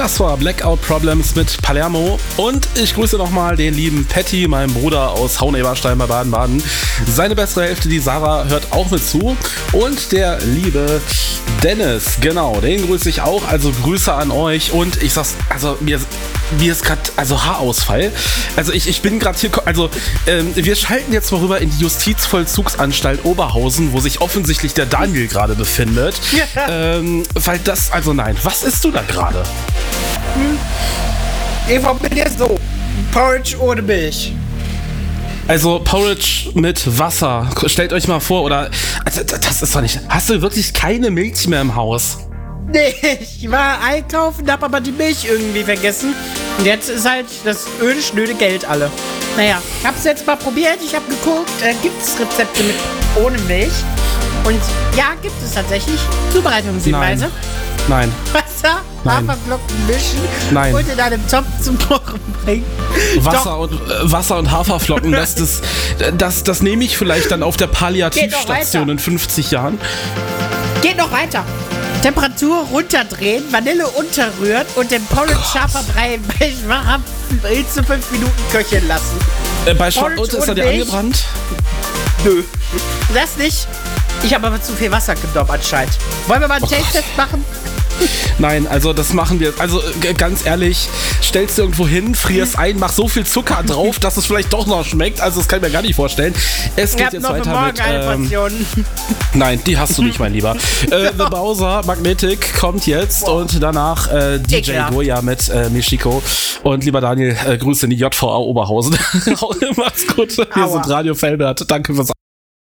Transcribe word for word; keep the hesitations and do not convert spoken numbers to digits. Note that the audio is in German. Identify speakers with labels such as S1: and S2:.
S1: Das war Blackout Problems mit Palermo und ich grüße nochmal den lieben Patty, meinen Bruder aus Hauneberstein bei Baden-Baden. Seine bessere Hälfte, die Sarah, hört auch mit zu und der liebe Dennis, genau, den grüße ich auch, also Grüße an euch und ich sag's, also mir, mir ist gerade, also Haarausfall, also ich, ich bin gerade hier, also ähm, wir schalten jetzt mal rüber in die Justizvollzugsanstalt Oberhausen, wo sich offensichtlich der Daniel gerade befindet, ja. ähm, weil das, also nein, was isst du da gerade?
S2: Hm. Ich probiere so, Porridge ohne Milch.
S1: Also Porridge mit Wasser. Stellt euch mal vor, oder... Also, das ist doch nicht... Hast du wirklich keine Milch mehr im Haus?
S2: Nee, ich war einkaufen, hab aber die Milch irgendwie vergessen. Und jetzt ist halt das öde, schnöde Geld alle. Naja, ich hab's jetzt mal probiert. Ich hab geguckt, äh, gibt's Rezepte mit ohne Milch? Und ja, gibt es tatsächlich. Zubereitungshinweise.
S1: Nein. Nein.
S2: Wasser,
S1: Nein.
S2: Haferflocken mischen
S1: Nein.
S2: und in einem Topf zum Kochen bringen.
S1: Wasser und, äh, Wasser und Haferflocken, das, das, das, das nehme ich vielleicht dann auf der Palliativstation in fünfzig Jahren.
S2: Geht noch weiter. Temperatur runterdrehen, Vanille unterrühren und den Porridge-Haferbrei bei schwachem bis zu fünf Minuten köcheln lassen.
S1: Äh, bei Schwach ist er dir angebrannt?
S2: Nö. Das nicht. Ich habe aber zu viel Wasser genommen anscheinend. Wollen wir mal einen
S1: Oh
S2: Taste-Test machen?
S1: Nein, also das machen wir. Also g- ganz ehrlich, stellst du irgendwo hin, frierst ein, mach so viel Zucker drauf, dass es vielleicht doch noch schmeckt. Also das kann ich mir gar nicht vorstellen. Es geht jetzt weiter mit. Ähm, nein, die hast du nicht, mein Lieber. äh, The Bowser Magnetic kommt jetzt wow. Und danach äh, D J ja. Goya mit äh, Michiko. Und lieber Daniel, äh, Grüße in die J V A Oberhausen. Mach's gut. Wir Aua. sind Radio Felbert. Danke fürs